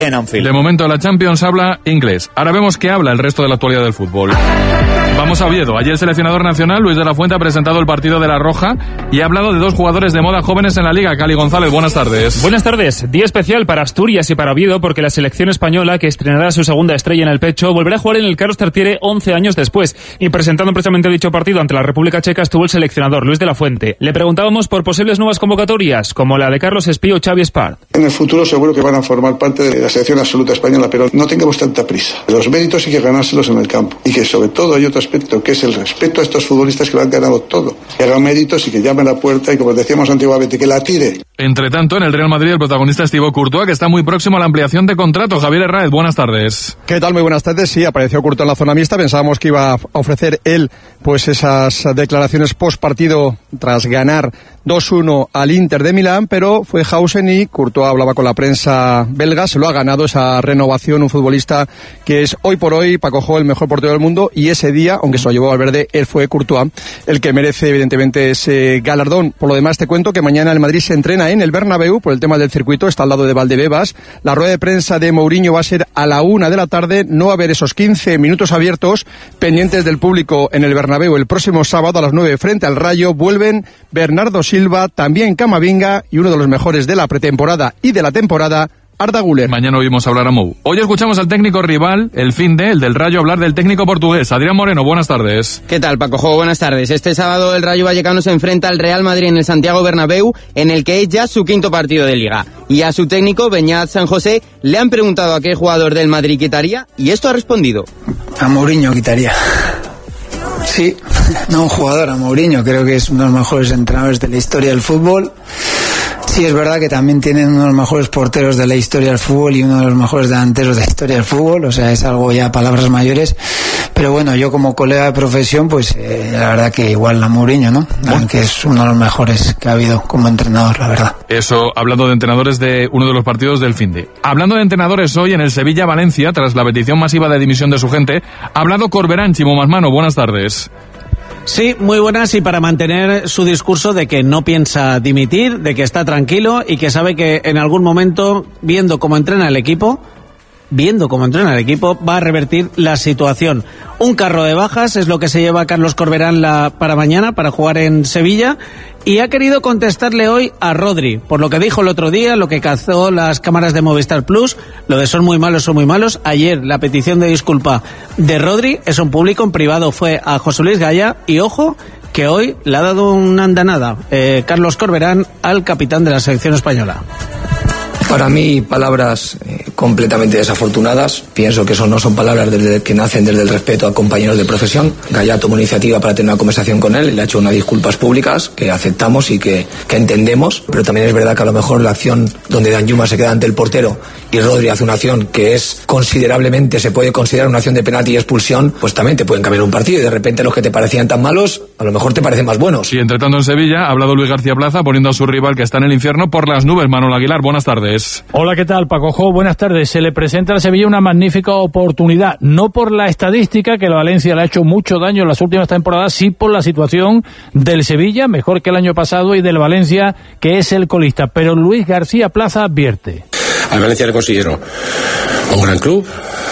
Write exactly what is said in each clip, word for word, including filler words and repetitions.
en Anfield. De momento la Champions habla inglés. Ahora vemos qué habla el resto de la actualidad del fútbol. Vamos a Oviedo. Ayer el seleccionador nacional, Luis de la Fuente, ha presentado el partido de La Roja y ha hablado de dos jugadores de moda jóvenes en la Liga. Cali González, buenas tardes. Buenas tardes. Día especial para Asturias y para Oviedo porque la selección española, que estrenará su segunda estrella en el pecho, volverá a jugar en el Carlos Tartiere once años después. Y presentando precisamente dicho partido ante la República Checa estuvo el seleccionador Luis de la Fuente. Le preguntábamos por posibles nuevas convocatorias, como la de Carlos Espí o Xavi Espart. En el futuro seguro que van a formar parte de la selección absoluta española, pero no tengamos tanta prisa. Los méritos hay que ganárselos en el campo. Y que sobre todo hay otro aspecto, que es el respeto a estos futbolistas que lo han ganado todo. Que hagan méritos y que llamen a la puerta y, como decíamos antiguamente, que la tire. Entre tanto, en el Real Madrid, el protagonista es Thibaut Courtois, que está muy próximo a la ampliación de contrato. Javier Herráez, buenas tardes. ¿Qué tal? Muy buenas tardes. Sí, apareció Courtois en la zona mixta. Pensábamos que iba a ofrecer él pues esas declaraciones post partido tras ganar dos uno al Inter de Milán, pero fue Hausen y Courtois hablaba con la prensa belga. Se lo ha ganado esa renovación, un futbolista que es hoy por hoy, Paco Jo, el mejor portero del mundo, y ese día, aunque se lo llevó Valverde, él fue Courtois el que merece evidentemente ese galardón. Por lo demás, te cuento que mañana el Madrid se entrena en el Bernabéu por el tema del circuito, está al lado de Valdebebas. La rueda de prensa de Mourinho va a ser a la una de la tarde, no va a haber esos quince minutos abiertos pendientes del público en el Bernabéu. El próximo sábado a las nueve frente al Rayo vuelven Bernardo Silva, también Camavinga y uno de los mejores de la pretemporada y de la temporada, Arda Güler. Mañana oímos hablar a Mou. Hoy escuchamos al técnico rival, el finde, el del Rayo, hablar del técnico portugués. Adrián Moreno, buenas tardes. ¿Qué tal, Paco Jo? Buenas tardes. Este sábado el Rayo Vallecano se enfrenta al Real Madrid en el Santiago Bernabéu, en el que es ya su quinto partido de Liga. Y a su técnico, Beñat San José, le han preguntado a qué jugador del Madrid quitaría, y esto ha respondido. A Mourinho quitaría. Sí, no un jugador, a Mourinho. Creo que es uno de los mejores entrenadores de la historia del fútbol. Sí, es verdad que también tienen uno de los mejores porteros de la historia del fútbol y uno de los mejores delanteros de la historia del fútbol, o sea, es algo ya palabras mayores, pero bueno, yo como colega de profesión, pues eh, la verdad que igual a Mourinho, ¿no? Aunque es uno de los mejores que ha habido como entrenador, la verdad. Eso, hablando de entrenadores de uno de los partidos del finde. Hablando de entrenadores hoy en el Sevilla-Valencia, tras la petición masiva de dimisión de su gente, ha hablado Corberán. Chimo Masmano, buenas tardes. Sí, muy buenas, y para mantener su discurso de que no piensa dimitir, de que está tranquilo y que sabe que en algún momento, viendo cómo entrena el equipo, viendo cómo entrena el equipo, va a revertir la situación. Un carro de bajas es lo que se lleva Carlos Corberán la, para mañana, para jugar en Sevilla, y ha querido contestarle hoy a Rodri, por lo que dijo el otro día, lo que cazó las cámaras de Movistar Plus, lo de son muy malos, son muy malos. Ayer la petición de disculpa de Rodri, es un público, en privado fue a José Luis Gaya, y ojo, que hoy le ha dado una andanada eh, Carlos Corberán al capitán de la selección española. Para mí, palabras eh, completamente desafortunadas. Pienso que eso no son palabras desde, que nacen desde el respeto a compañeros de profesión. Gaya tomó iniciativa para tener una conversación con él y le ha hecho unas disculpas públicas que aceptamos y que, que entendemos. Pero también es verdad que a lo mejor la acción donde Danjuma se queda ante el portero y Rodri hace una acción que es considerablemente, se puede considerar una acción de penalti y expulsión, pues también te pueden cambiar un partido y de repente los que te parecían tan malos, a lo mejor te parecen más buenos. Y entre tanto en Sevilla ha hablado Luis García Plaza poniendo a su rival que está en el infierno por las nubes. Manuel Aguilar, buenas tardes. Hola, ¿qué tal, Paco Jo? Buenas tardes. Se le presenta a Sevilla una magnífica oportunidad, no por la estadística, que la Valencia le ha hecho mucho daño en las últimas temporadas, sí por la situación del Sevilla, mejor que el año pasado, y del Valencia, que es el colista. Pero Luis García Plaza advierte. Al Valencia le considero un gran club,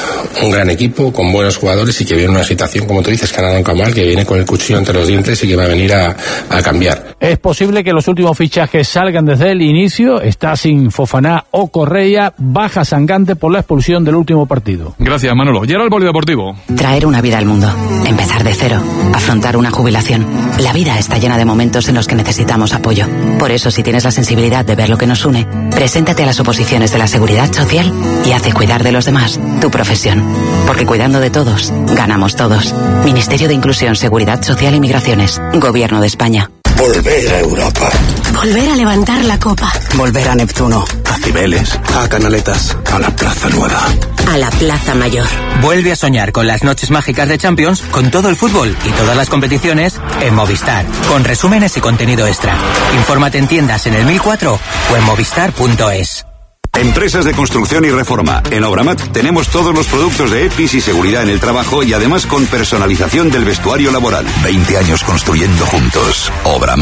un gran equipo, con buenos jugadores y que viene en una situación, como tú dices, que nada nunca mal, que viene con el cuchillo entre los dientes y que va a venir a, a cambiar. Es posible que los últimos fichajes salgan desde el inicio. Está sin Fofaná o Correa, baja sangrante por la expulsión del último partido. Gracias, Manolo. Y ahora el polideportivo. Traer una vida al mundo, empezar de cero, afrontar una jubilación. La vida está llena de momentos en los que necesitamos apoyo. Por eso, si tienes la sensibilidad de ver lo que nos une, preséntate a las oposiciones de la Seguridad Social y hace cuidar de los demás tu profesión. Porque cuidando de todos, ganamos todos. Ministerio de Inclusión, Seguridad Social y Migraciones. Gobierno de España. Volver a Europa. Volver a levantar la copa. Volver a Neptuno. A Cibeles. A Canaletas. A la Plaza Nueva. A la Plaza Mayor. Vuelve a soñar con las noches mágicas de Champions, con todo el fútbol y todas las competiciones en Movistar, con resúmenes y contenido extra. Infórmate en tiendas en el mil cuatro o en movistar punto es. Empresas de construcción y reforma. En Obramat tenemos todos los productos de EPIs y seguridad en el trabajo y además con personalización del vestuario laboral. veinte años construyendo juntos. Obramat.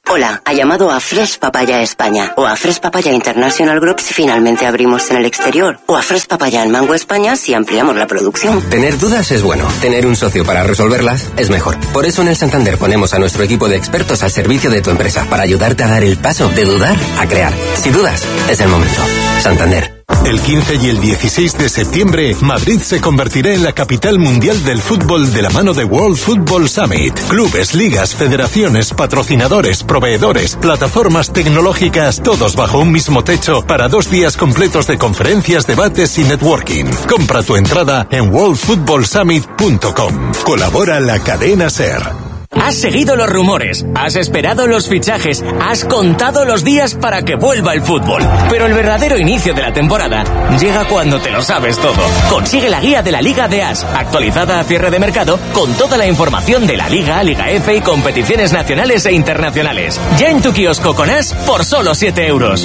Hola, ha llamado a Fresh Papaya España o a Fresh Papaya International Group si finalmente abrimos en el exterior o a Fresh Papaya en Mango España si ampliamos la producción. Tener dudas es bueno, tener un socio para resolverlas es mejor. Por eso en el Santander ponemos a nuestro equipo de expertos al servicio de tu empresa para ayudarte a dar el paso de dudar a crear. Si dudas, es el momento. Santander. El quince y el dieciséis de septiembre, Madrid se convertirá en la capital mundial del fútbol de la mano de World Football Summit. Clubes, ligas, federaciones, patrocinadores, proveedores, plataformas tecnológicas, todos bajo un mismo techo para dos días completos de conferencias, debates y networking. Compra tu entrada en world football summit punto com. Colabora la cadena SER. Has seguido los rumores, has esperado los fichajes, has contado los días para que vuelva el fútbol. Pero el verdadero inicio de la temporada llega cuando te lo sabes todo. Consigue la guía de la Liga de As, actualizada a cierre de mercado, con toda la información de la Liga, Liga F y competiciones nacionales e internacionales. Ya en tu kiosco con As por solo siete euros.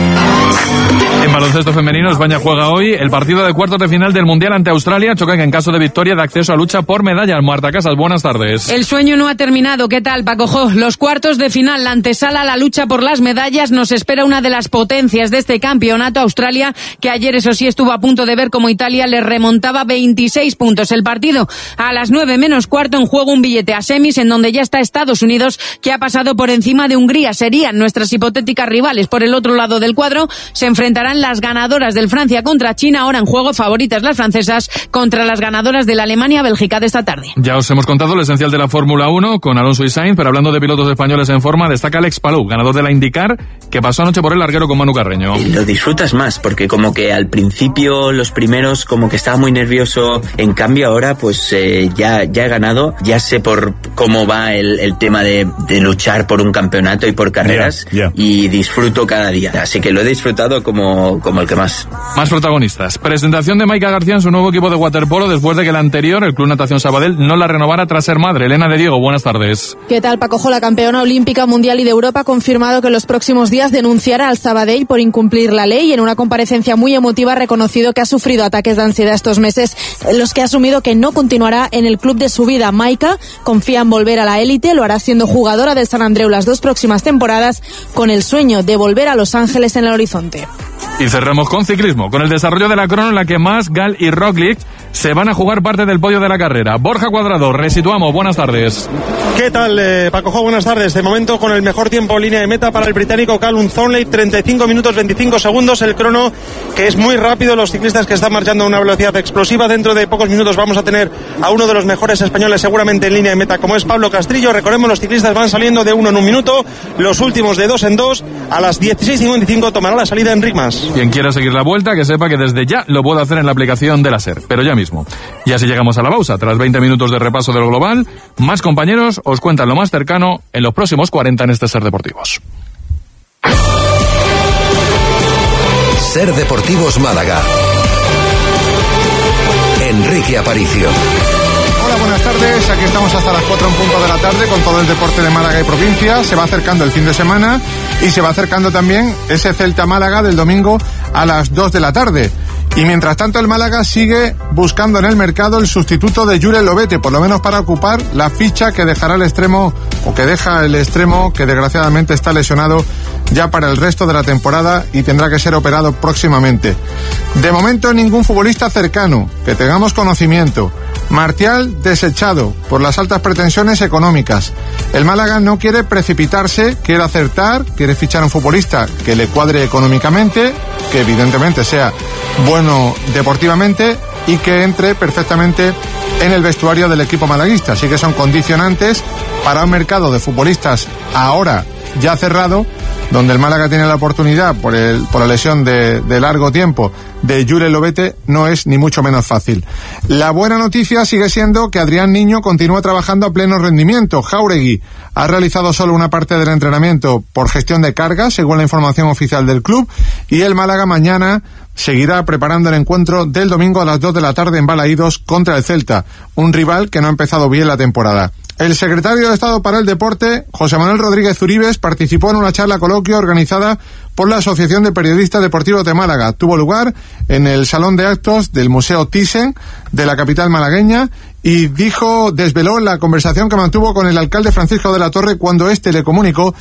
En baloncesto femenino, España juega hoy el partido de cuartos de final del Mundial ante Australia. Chocan en caso de victoria de acceso a lucha por medallas. Marta Casas, buenas tardes. El sueño no ha terminado. ¿Qué tal, Paco Jo? Los cuartos de final, la antesala a la lucha por las medallas. Nos espera una de las potencias de este campeonato, Australia, que ayer, eso sí, estuvo a punto de ver cómo Italia le remontaba veintiséis puntos. El partido a las nueve menos cuarto, en juego un billete a semis, en donde ya está Estados Unidos, que ha pasado por encima de Hungría. Serían nuestras hipotéticas rivales. Por el otro lado del cuadro se enfrentarán las ganadoras del Francia contra China. Ahora en juego favoritas las francesas contra las ganadoras de la Alemania-Bélgica de esta tarde. Ya os hemos contado lo esencial de la Fórmula uno con Alonso y Sainz, pero hablando de pilotos españoles en forma, destaca Alex Palou, ganador de la IndyCar, que pasó anoche por el larguero con Manu Carreño. Lo disfrutas más, porque como que al principio, los primeros, como que estaba muy nervioso, en cambio ahora pues eh, ya, ya he ganado, ya sé por cómo va el, el tema de, de luchar por un campeonato y por carreras, yeah, yeah. y disfruto cada día, así que lo he disfrutado como, como el que más. Más protagonistas. Presentación de Maika García en su nuevo equipo de waterpolo después de que el anterior, el Club Natación Sabadell, no la renovara tras ser madre. Elena de Diego, buenas tardes. ¿Qué tal, Paco Jo? La campeona olímpica mundial y de Europa ha confirmado que en los próximos días denunciará al Sabadell por incumplir la ley, y en una comparecencia muy emotiva ha reconocido que ha sufrido ataques de ansiedad estos meses, en los que ha asumido que no continuará en el club de su vida. Maika confía en volver a la élite, lo hará siendo jugadora del San Andreu las dos próximas temporadas, con el sueño de volver a Los Ángeles en el horizonte. Y cerramos con ciclismo, con el desarrollo de la crono en la que Mas, Gal y Roglic se van a jugar parte del podio de la carrera. Borja Cuadrado, resituamos, buenas tardes. ¿Qué tal, eh, Paco Jo? Buenas tardes. De momento con el mejor tiempo en línea de meta para el británico Callum Thornley, treinta y cinco minutos veinticinco segundos, el crono que es muy rápido, los ciclistas que están marchando a una velocidad explosiva. Dentro de pocos minutos vamos a tener a uno de los mejores españoles seguramente en línea de meta, como es Pablo Castrillo. Recordemos, los ciclistas van saliendo de uno en un minuto, los últimos de dos en dos. A las dieciséis cincuenta y cinco tomará la salida Enric Mas. Quien quiera seguir la vuelta, que sepa que desde ya lo puede hacer en la aplicación de la SER, pero ya mismo. Y así llegamos a la pausa. Tras veinte minutos de repaso de lo global, más compañeros os cuentan lo más cercano en los próximos cuarenta en este SER Deportivos. SER Deportivos Málaga. Enrique Aparicio. Hola, buenas tardes. Aquí estamos hasta las cuatro en punto de la tarde con todo el deporte de Málaga y provincia. Se va acercando el fin de semana y se va acercando también ese Celta Málaga del domingo a las dos de la tarde. Y mientras tanto el Málaga sigue buscando en el mercado el sustituto de Jure Lobete, por lo menos para ocupar la ficha que dejará el extremo, o que deja el extremo, que desgraciadamente está lesionado ya para el resto de la temporada y tendrá que ser operado próximamente. De momento ningún futbolista cercano, que tengamos conocimiento. Martial desechado por las altas pretensiones económicas. El Málaga no quiere precipitarse, quiere acertar, quiere fichar a un futbolista que le cuadre económicamente, que evidentemente sea bueno deportivamente y que entre perfectamente en el vestuario del equipo malaguista. Así que son condicionantes para un mercado de futbolistas ahora ya cerrado, donde el Málaga tiene la oportunidad por, el, por la lesión de, de largo tiempo de Jure Lobete, no es ni mucho menos fácil. La buena noticia sigue siendo que Adrián Niño continúa trabajando a pleno rendimiento. Jáuregui ha realizado solo una parte del entrenamiento por gestión de carga, según la información oficial del club, y el Málaga mañana seguirá preparando el encuentro del domingo a las dos de la tarde en Balaídos contra el Celta, un rival que no ha empezado bien la temporada. El secretario de Estado para el Deporte, José Manuel Rodríguez Uribes, participó en una charla coloquio organizada por la Asociación de Periodistas Deportivos de Málaga. Tuvo lugar en el Salón de Actos del Museo Thyssen de la capital malagueña y dijo, desveló la conversación que mantuvo con el alcalde Francisco de la Torre cuando éste le comunicó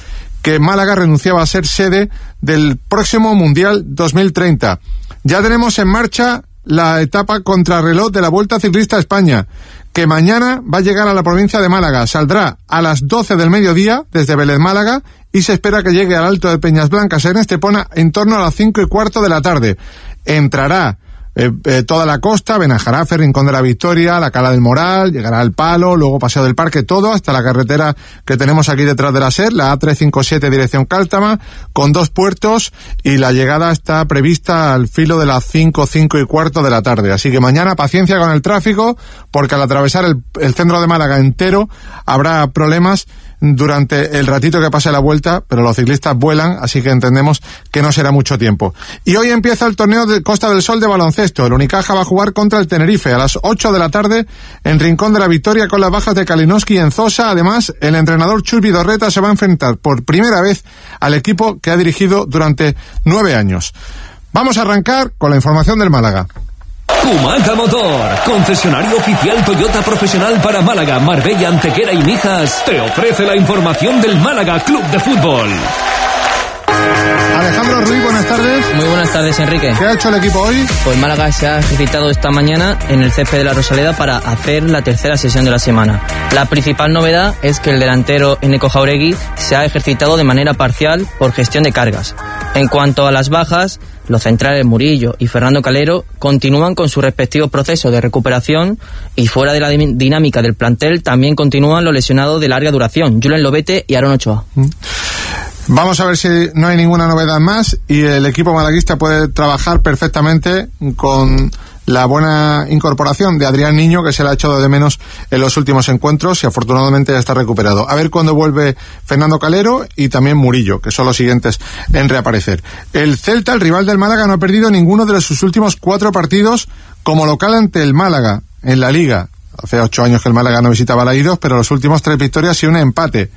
que Málaga renunciaba a ser sede del próximo Mundial dos mil treinta. Ya tenemos en marcha la etapa contrarreloj de la Vuelta Ciclista a España, que mañana va a llegar a la provincia de Málaga. Saldrá a las doce del mediodía desde Vélez Málaga y se espera que llegue al Alto de Peñas Blancas en Estepona en torno a las cinco y cuarto de la tarde. Entrará Eh, eh, toda la costa, Benajarafe, Rincón de la Victoria, la Cala del Moral, llegará al Palo, luego Paseo del Parque, todo hasta la carretera que tenemos aquí detrás de la S E R, la A trescientos cincuenta y siete dirección Cáltama, con dos puertos, y la llegada está prevista al filo de las cinco, cinco y cuarto de la tarde. Así que mañana paciencia con el tráfico, porque al atravesar el, el centro de Málaga entero habrá problemas durante el ratito que pase la vuelta, pero los ciclistas vuelan, así que entendemos que no será mucho tiempo. Y hoy empieza el torneo de Costa del Sol de baloncesto. El Unicaja va a jugar contra el Tenerife a las ocho de la tarde en Rincón de la Victoria con las bajas de Kalinowski y Enzosa. Además, el entrenador Chus Vidorreta se va a enfrentar por primera vez al equipo que ha dirigido durante nueve años. Vamos a arrancar con la información del Málaga. Kumaca Motor, concesionario oficial Toyota profesional para Málaga, Marbella, Antequera y Mijas, te ofrece la información del Málaga Club de Fútbol. Alejandro Ruiz, buenas tardes. Muy buenas tardes, Enrique. ¿Qué ha hecho el equipo hoy? Pues Málaga se ha ejercitado esta mañana en el césped de la Rosaleda para hacer la tercera sesión de la semana. La principal novedad es que el delantero Eneco Jauregui se ha ejercitado de manera parcial por gestión de cargas. En cuanto a las bajas, los centrales Murillo y Fernando Calero continúan con su respectivo proceso de recuperación, y fuera de la dinámica del plantel también continúan los lesionados de larga duración, Julen Lobete y Aaron Ochoa. Mm. Vamos a ver si no hay ninguna novedad más y el equipo malaguista puede trabajar perfectamente con la buena incorporación de Adrián Niño, que se le ha echado de menos en los últimos encuentros y afortunadamente ya está recuperado. A ver cuándo vuelve Fernando Calero y también Murillo, que son los siguientes en reaparecer. El Celta, el rival del Málaga, no ha perdido ninguno de sus últimos cuatro partidos como local ante el Málaga en la Liga. Hace ocho años que el Málaga no visitaba Balaídos, pero los últimos tres victorias y un empate.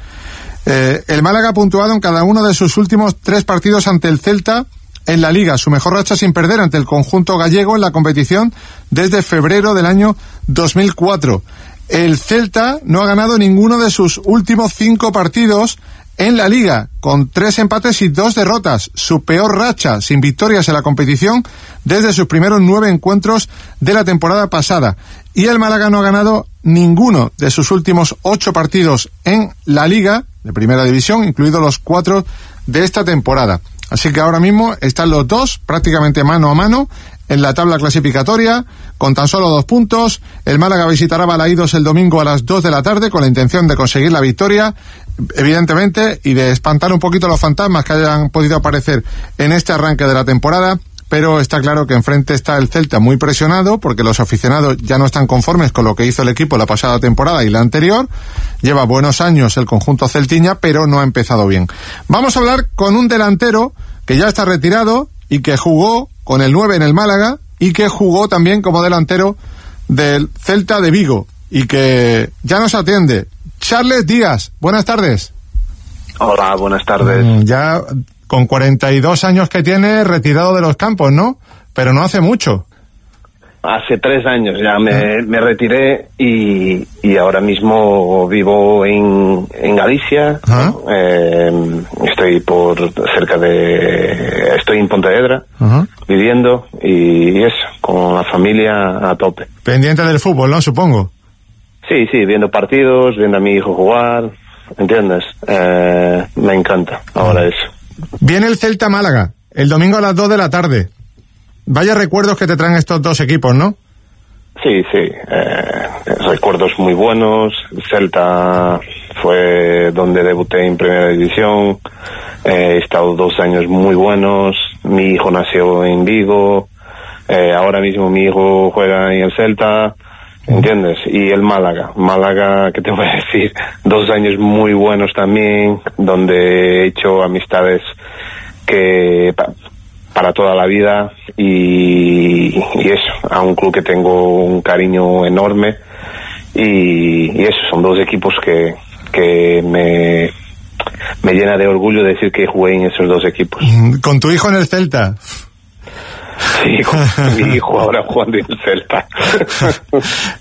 Eh, el Málaga ha puntuado en cada uno de sus últimos tres partidos ante el Celta en la Liga, su mejor racha sin perder ante el conjunto gallego en la competición desde febrero del año dos mil cuatro. El Celta no ha ganado ninguno de sus últimos cinco partidos en la Liga, con tres empates y dos derrotas, su peor racha sin victorias en la competición desde sus primeros nueve encuentros de la temporada pasada. Y el Málaga no ha ganado ninguno de sus últimos ocho partidos en la Liga de Primera División, incluidos los cuatro de esta temporada. Así que ahora mismo están los dos prácticamente mano a mano en la tabla clasificatoria, con tan solo dos puntos. El Málaga visitará Balaídos el domingo a las dos de la tarde con la intención de conseguir la victoria, evidentemente, y de espantar un poquito los fantasmas que hayan podido aparecer en este arranque de la temporada. Pero está claro que enfrente está el Celta muy presionado, porque los aficionados ya no están conformes con lo que hizo el equipo la pasada temporada y la anterior. Lleva buenos años el conjunto celtiña, pero no ha empezado bien. Vamos a hablar con un delantero que ya está retirado y que jugó con el nueve en el Málaga y que jugó también como delantero del Celta de Vigo y que ya nos atiende. Charles Díaz, buenas tardes. Hola, buenas tardes. Mm, ya con cuarenta y dos años que tiene, retirado de los campos, ¿no? Pero no hace mucho. Hace tres años ya me, me retiré y, y ahora mismo vivo en, en Galicia. ¿no? Eh, estoy por cerca de... Estoy en Pontevedra, uh-huh. viviendo, y eso, con la familia a tope. Pendiente del fútbol, ¿no? Supongo. Sí, sí, viendo partidos, viendo a mi hijo jugar, ¿entiendes? Eh, me encanta ahora uh-huh. eso. Viene el Celta Málaga, el domingo a las dos de la tarde. Vaya recuerdos que te traen estos dos equipos, ¿no? Sí, sí, eh, recuerdos muy buenos. Celta fue donde debuté en Primera División. Eh, he estado dos años muy buenos. Mi hijo nació en Vigo. Eh, ahora mismo mi hijo juega en el Celta, ¿entiendes? Y el Málaga. Málaga, ¿qué te voy a decir? Dos años muy buenos también, donde he hecho amistades que... Pa- para toda la vida y, y eso, a un club que tengo un cariño enorme y, y eso, son dos equipos que, que me, me llena de orgullo decir que jugué en esos dos equipos. ¿Con tu hijo en el Celta? Sí, con mi hijo ahora jugando en el Celta.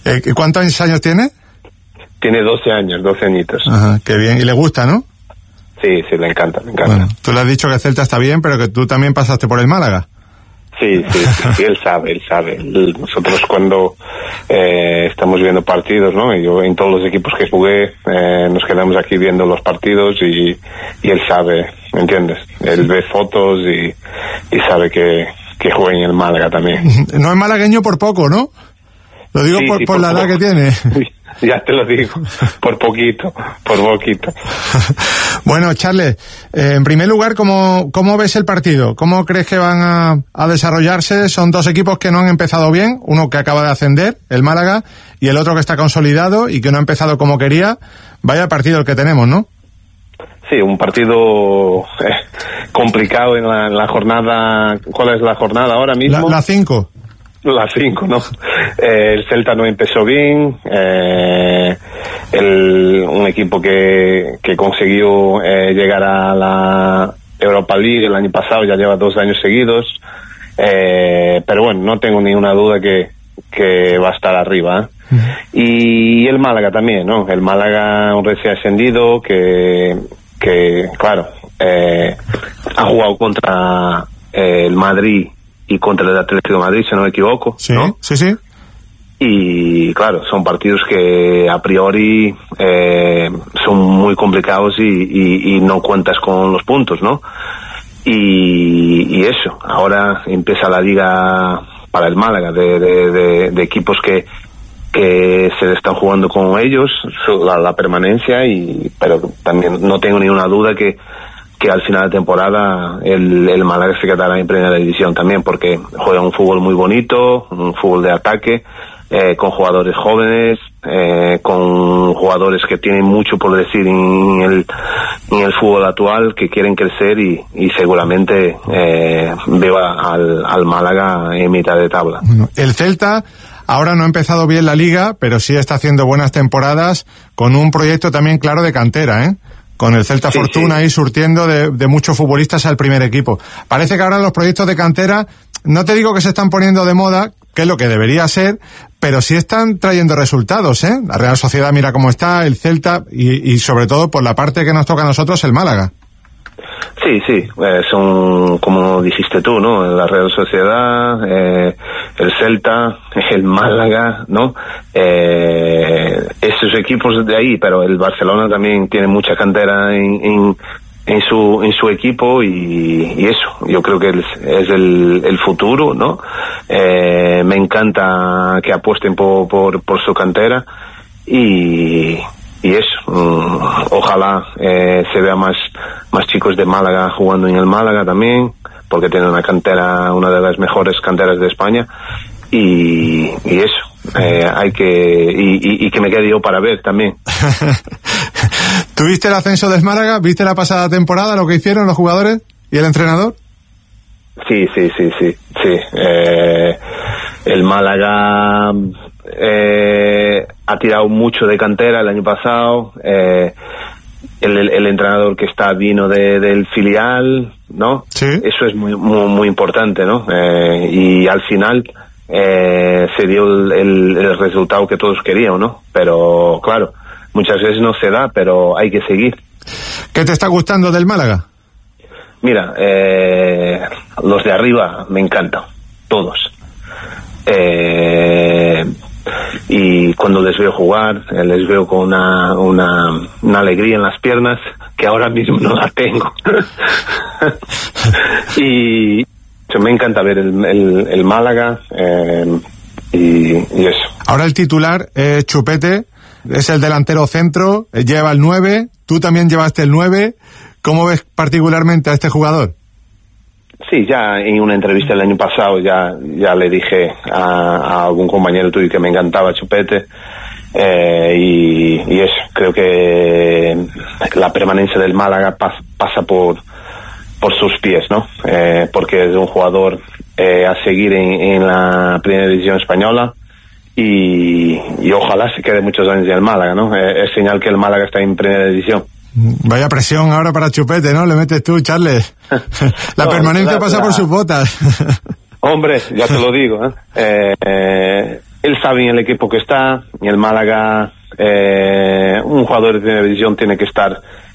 ¿Cuántos años tiene? Tiene doce años, doce añitos. Ajá, qué bien, y le gusta, ¿no? Sí, sí, le encanta, le encanta. Bueno, tú le has dicho que Celta está bien, pero que tú también pasaste por el Málaga. Sí, sí, sí, sí, él sabe, él sabe. Nosotros cuando eh, estamos viendo partidos, ¿no? Y yo en todos los equipos que jugué, eh, nos quedamos aquí viendo los partidos y, y él sabe, ¿me entiendes? Él ve fotos y, y sabe que, que juega en el Málaga también. No es malagueño por poco, ¿no? Lo digo Sí, por, sí, por por la edad poco. que tiene. Ya te lo digo, por poquito, por poquito. Bueno, Charles, eh, en primer lugar, ¿cómo, ¿cómo ves el partido? ¿Cómo crees que van a, a desarrollarse? Son dos equipos que no han empezado bien, uno que acaba de ascender, el Málaga, y el otro que está consolidado y que no ha empezado como quería. Vaya partido el que tenemos, ¿no? Sí, un partido eh, complicado en la, en la jornada. ¿Cuál es la jornada ahora mismo? La cinco. Las cinco, ¿no? Eh, el Celta no empezó bien, eh, el, un equipo que, que consiguió eh, llegar a la Europa League el año pasado, ya lleva dos años seguidos, eh, pero bueno, no tengo ninguna duda que, que va a estar arriba, ¿eh? Uh-huh. Y el Málaga también, ¿no? El Málaga, un recién ascendido que, que claro, eh, ha jugado contra eh, el Madrid y contra el Atlético de Madrid, si no me equivoco. Sí, ¿no? sí, sí. Y claro, son partidos que a priori eh, son muy complicados y, y, y no cuentas con los puntos, ¿no? Y, y eso, ahora empieza la liga para el Málaga de, de, de, de equipos que que se están jugando con ellos la, la permanencia, y pero también no tengo ninguna duda que que al final de temporada el, el Málaga se quedará en primera división también, porque juega un fútbol muy bonito, un fútbol de ataque, eh, con jugadores jóvenes, eh, con jugadores que tienen mucho por decir en el, en el fútbol actual, que quieren crecer, y, y seguramente eh, veo al, al Málaga en mitad de tabla. Bueno, el Celta ahora no ha empezado bien la liga, pero sí está haciendo buenas temporadas con un proyecto también claro de cantera, ¿eh? Con el Celta sí, Fortuna sí. ahí surtiendo de, de muchos futbolistas al primer equipo. Parece que ahora los proyectos de cantera, no te digo que se están poniendo de moda, que es lo que debería ser, pero sí están trayendo resultados, ¿eh? La Real Sociedad mira cómo está, el Celta, y, y sobre todo por la parte que nos toca a nosotros, el Málaga. Sí, sí, eh, son, como dijiste tú, ¿no? La Real Sociedad, eh, el Celta, el Málaga, ¿no? Eh, esos equipos de ahí, pero el Barcelona también tiene mucha cantera en, en, en su en su equipo, y, y eso, yo creo que es, es el, el futuro, ¿no? Eh, me encanta que apuesten por, por, por su cantera, y... y eso, um, ojalá eh, se vea más más chicos de Málaga jugando en el Málaga también, porque tiene una cantera, una de las mejores canteras de España, y, y eso, eh, hay que y, y, y que me quede yo para ver también. ¿Tuviste el ascenso del Málaga? ¿Viste la pasada temporada lo que hicieron los jugadores y el entrenador? Sí, sí, sí, sí, sí. Eh, el Málaga eh, ha tirado mucho de cantera el año pasado. Eh, el, el, el entrenador que está vino de, del filial, ¿no? Sí. Eso es muy, muy, muy importante, ¿no? Eh, y al final eh, se dio el, el, el resultado que todos queríamos, ¿no? Pero claro, muchas veces no se da, pero hay que seguir. ¿Qué te está gustando del Málaga? Mira, eh, los de arriba me encantan, todos. Eh, y cuando les veo jugar, eh, les veo con una, una, una alegría en las piernas que ahora mismo no la tengo. Y me encanta ver el, el, el Málaga, eh, y, y eso. Ahora el titular es Chupete, es el delantero centro, lleva el nueve, tú también llevaste el nueve. ¿Cómo ves particularmente a este jugador? Sí, ya en una entrevista el año pasado ya ya le dije a, a algún compañero tuyo que me encantaba Chupete, eh, y, y eso, creo que la permanencia del Málaga pas, pasa por por sus pies, ¿no? Eh, porque es un jugador eh, a seguir en, en la primera división española, y, y ojalá se quede muchos años en el Málaga, ¿no? Eh, es señal que el Málaga está en primera división. Vaya presión ahora para Chupete, ¿no? Le metes tú, Charles. La no, permanencia la, pasa la... por sus botas. Hombre, ya te lo digo, ¿eh? Eh, eh, él sabe en el equipo que está, en el Málaga, eh, un jugador de primera división tiene que estar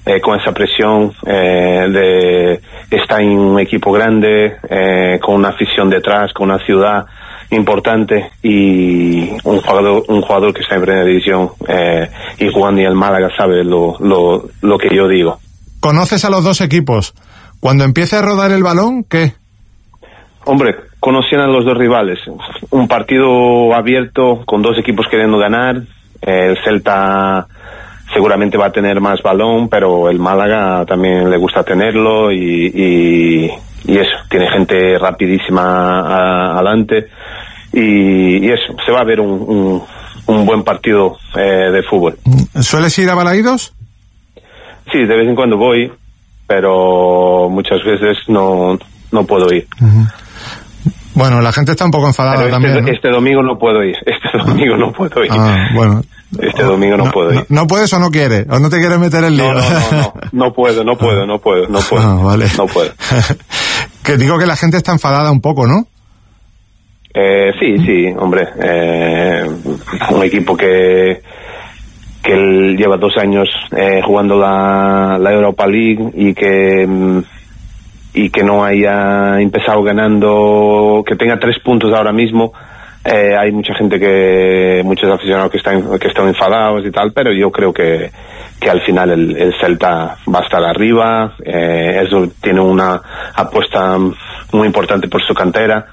eh, con esa presión eh, de estar en un equipo grande, eh, con una afición detrás, con una ciudad importante y un jugador un jugador que está en primera división eh, y jugando en el Málaga sabe lo, lo, lo que yo digo. ¿Conoces a los dos equipos? Cuando empiece a rodar el balón, ¿qué? Hombre, conocían a los dos rivales. Un partido abierto con dos equipos queriendo ganar. Eh, el Celta seguramente va a tener más balón, pero el Málaga también le gusta tenerlo y, y, y eso, tiene gente rapidísima adelante y, y eso, se va a ver un, un, un buen partido eh, de fútbol. ¿Sueles ir a Balaídos? Sí, de vez en cuando voy, pero muchas veces no, no puedo ir. Uh-huh. Bueno, la gente está un poco enfadada pero este, también, ¿no? Este domingo no puedo ir, este domingo no puedo ir. Ah, bueno. Este domingo no, no puedo ir. No, ¿No puedes o no quieres? ¿O no te quieres meter en lío? No, no, no, no, no puedo, no puedo, no puedo, no puedo. Ah, vale. No puedo. Que digo que la gente está enfadada un poco, ¿no? Eh, sí, sí, hombre. Eh, un equipo que que él lleva dos años eh, jugando la, la Europa League y que y que no haya empezado ganando, que tenga tres puntos ahora mismo. Eh, hay mucha gente que, muchos aficionados que están que están enfadados y tal, pero yo creo que, que al final el, el Celta va a estar arriba. Eh, eso tiene una apuesta muy importante por su cantera,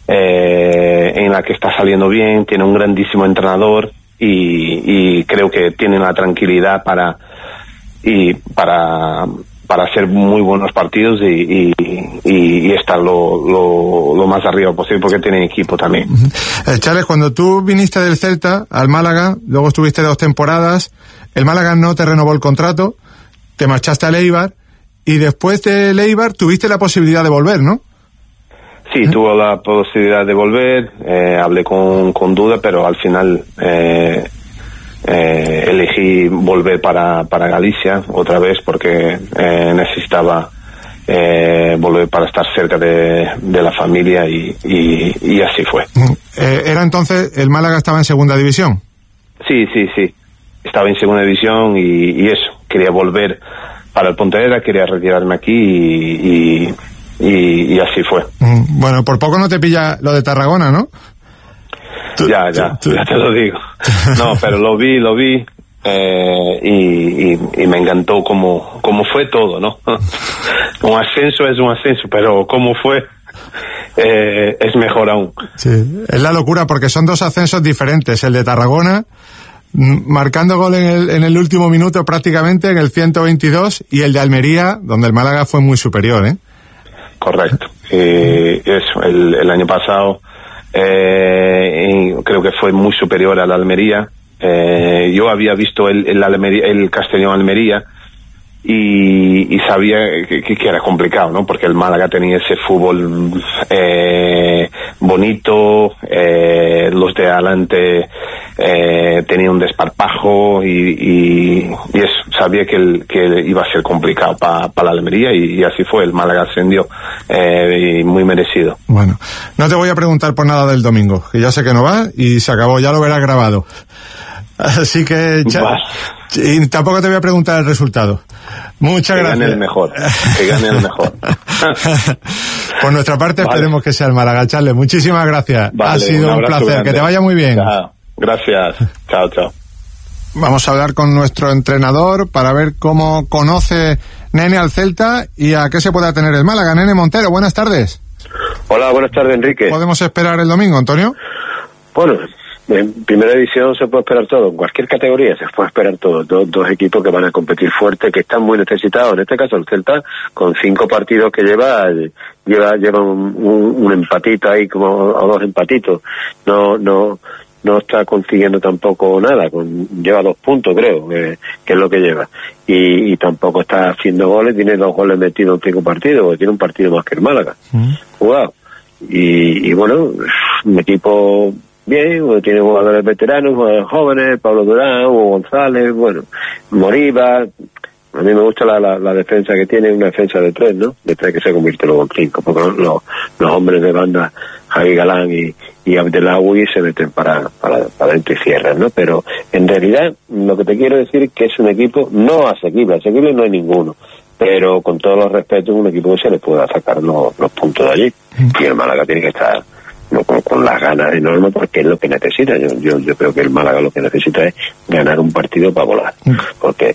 eh, en la que está saliendo bien, tiene un grandísimo entrenador y, y creo que tiene la tranquilidad para y para para hacer muy buenos partidos y, y, y, y estar lo, lo, lo más arriba posible porque tienen equipo también. Eh, Charles, cuando tú viniste del Celta al Málaga, luego estuviste dos temporadas, el Málaga no te renovó el contrato, te marchaste al Eibar y después del Eibar tuviste la posibilidad de volver, ¿no? Sí, ¿Eh? tuve la posibilidad de volver, eh, hablé con, con Duda, pero al final eh, Eh, elegí volver para, para Galicia otra vez porque eh, necesitaba eh, volver para estar cerca de, de la familia y, y, y así fue. Eh, ¿Era entonces, el Málaga estaba en segunda división? Sí, sí, sí. Estaba en segunda división y, y eso, quería volver para el Pontevedra, quería retirarme aquí y, y, y, y así fue. Bueno, por poco no te pilla lo de Tarragona, ¿no? Ya, ya, ya te lo digo. No, pero lo vi, lo vi eh, y, y, y me encantó como, como fue todo, ¿no? Un ascenso es un ascenso, pero cómo fue eh, es mejor aún. Sí, es la locura porque son dos ascensos diferentes. El de Tarragona, marcando gol en el, en el último minuto prácticamente, en el ciento veintidós, y el de Almería, donde el Málaga fue muy superior, ¿eh? Correcto. Eh, eso, el, el año pasado Eh, creo que fue muy superior a la Almería. Eh, yo había visto el, el, Almería, el Castellón Almería y, y sabía que, que era complicado, ¿no? Porque el Málaga tenía ese fútbol eh, bonito, eh, los de adelante eh, tenían un desparpajo y, y, y eso, sabía que, el, que iba a ser complicado para pa la Almería y, y así fue, el Málaga ascendió eh, y muy merecido. Bueno, no te voy a preguntar por nada del domingo, que ya sé que no va y se acabó, ya lo verás grabado. Así que y tampoco te voy a preguntar el resultado. Muchas que gracias. Que gane el mejor. Que gane el mejor. Por nuestra parte, vale. Esperemos que sea el Málaga, Charles. Muchísimas gracias. Vale, ha sido un, un placer. Grande. Que te vaya muy bien. Chao. Gracias. Chao, chao. Vamos a hablar con nuestro entrenador para ver cómo conoce Nene al Celta y a qué se puede atener el Málaga. Nene Montero, buenas tardes. Hola, buenas tardes, Enrique. ¿Podemos esperar el domingo, Antonio? Bueno, en primera división se puede esperar todo, en cualquier categoría se puede esperar todo, dos, dos equipos que van a competir fuerte, que están muy necesitados, en este caso el Celta, con cinco partidos que lleva, lleva, lleva un, un, un empatito ahí, como o dos empatitos, no, no, no está consiguiendo tampoco nada, con, lleva dos puntos creo, que, que es lo que lleva, y, y tampoco está haciendo goles, tiene dos goles metidos en cinco partidos, porque tiene un partido más que el Málaga, mm. jugado, y, y bueno, un equipo bien, tiene jugadores veteranos, jugadores jóvenes, Pablo Durán, Hugo González, bueno, Moriba, A mí me gusta la, la, la defensa que tiene, una defensa de tres, ¿no? De tres que se convierte luego en cinco, porque los, los hombres de banda, Javi Galán y, y Abdelawi, se meten para, para, para dentro y cierran, ¿no? Pero en realidad lo que te quiero decir es que es un equipo no asequible, asequible no hay ninguno, pero con todos los respetos un equipo que se le pueda sacar los, los puntos de allí, y el Málaga tiene que estar no, con, con las ganas enormes porque es lo que necesita. Yo, yo, yo creo que el Málaga lo que necesita es ganar un partido para volar, porque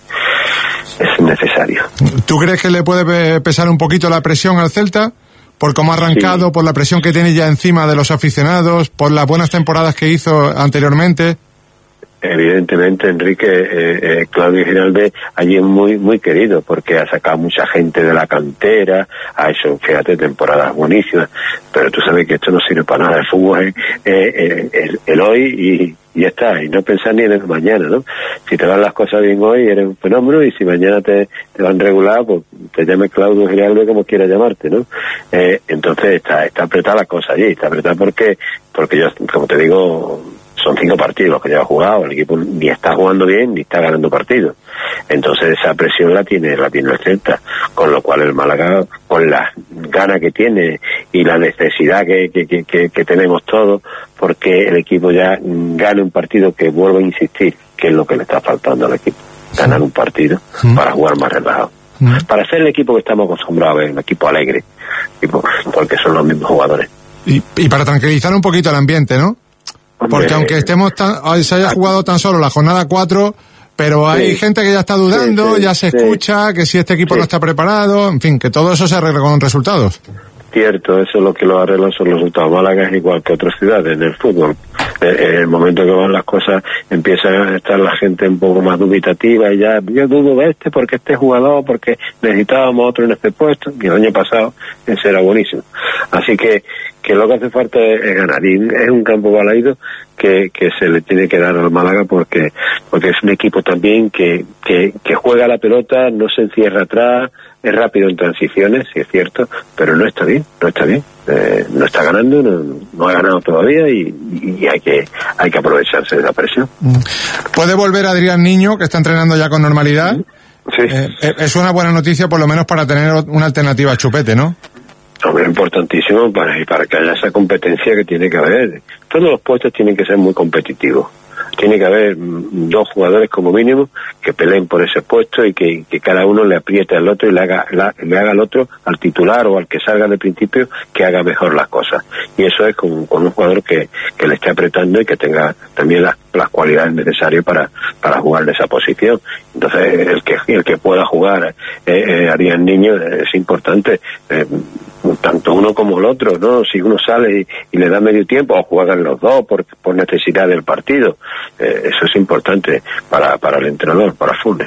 es necesario. ¿Tú crees que le puede pesar un poquito la presión al Celta? Por cómo ha arrancado, sí. Por la presión que tiene ya encima de los aficionados, por las buenas temporadas que hizo anteriormente. Evidentemente, Enrique, eh, eh, Claudio Giralde allí es muy muy querido porque ha sacado mucha gente de la cantera, ha hecho, fíjate, temporadas buenísimas, pero tú sabes que esto no sirve para nada. El fútbol es eh, eh, el, el hoy y, y ya está, y no pensar ni en el mañana, ¿no? Si te van las cosas bien hoy, eres un fenómeno, y si mañana te, te van regular, pues te llames Claudio Giralde como quiera llamarte, ¿no? Eh, entonces está, está apretada la cosa allí, está apretada porque, porque yo, como te digo, son cinco partidos los que lleva jugado, el equipo ni está jugando bien ni está ganando partidos, entonces esa presión la tiene la tiene el Celta, con lo cual el Málaga, con las ganas que tiene y la necesidad que, que, que, que, que tenemos todos, porque el equipo ya gane un partido, que vuelvo a insistir, que es lo que le está faltando al equipo, ganar un partido ¿Mm? para jugar más relajado, ¿Mm? para ser el equipo que estamos acostumbrados a ver, un equipo alegre, equipo, porque son los mismos jugadores. Y, y para tranquilizar un poquito el ambiente, ¿no? Porque aunque estemos tan, se haya jugado tan solo la jornada cuatro, pero hay sí. gente que ya está dudando, sí, sí, ya se sí. escucha que si este equipo sí. no está preparado, en fin, que todo eso se arregla con resultados. Cierto, eso es lo que lo arregla son los resultados. Málaga es igual que otras ciudades en el fútbol. En el momento que van las cosas, empiezan a estar la gente un poco más dubitativa y ya, yo dudo de este porque este jugador, porque necesitábamos otro en este puesto, y el año pasado ese era buenísimo. Así que que lo que hace falta es, es ganar, y es un campo balaído que, que se le tiene que dar al Málaga porque porque es un equipo también que, que, que juega la pelota, no se encierra atrás, es rápido en transiciones, sí es cierto, pero no está bien, no está bien, eh, no está ganando, no, no ha ganado todavía y, y hay que hay que aprovecharse de la presión. ¿Puede volver Adrián Niño, que está entrenando ya con normalidad? Sí. Eh, es una buena noticia, por lo menos para tener una alternativa a Chupete, ¿no? Es importantísimo para, para que haya esa competencia que tiene que haber. Todos los puestos tienen que ser muy competitivos. Tiene que haber dos jugadores como mínimo que peleen por ese puesto y que, que cada uno le apriete al otro y le haga, la, le haga al otro, al titular o al que salga de principio, que haga mejor las cosas. Y eso es con, con un jugador que, que le esté apretando y que tenga también las, las cualidades necesarias para, para jugar de esa posición. Entonces, el que, el que pueda jugar eh, eh, Arián Niño es importante. Eh, tanto uno como el otro, ¿no? Si uno sale y, y le da medio tiempo, o juegan los dos por, por necesidad del partido, eh, eso es importante para, para el entrenador, para Funes.